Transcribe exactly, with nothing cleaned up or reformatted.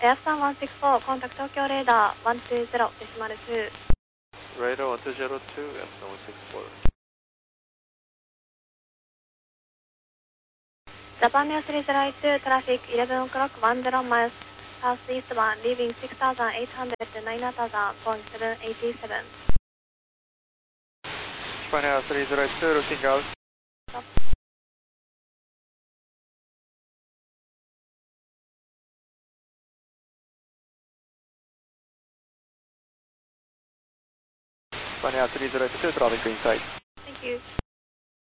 Air San one six four, contact Tokyo Radar one two zero, decimal two. Radar one two zero two, Air San one six four. Japan Air three zero eight two, traffic eleven o'clock, one zero miles southeastbound, leaving six thousand eight hundred to nine thousand, going seven eighty-seven. Japan Air three zero eight two, looking out. Stop. Japan Air three zero eight two, traffic inside. Thank you.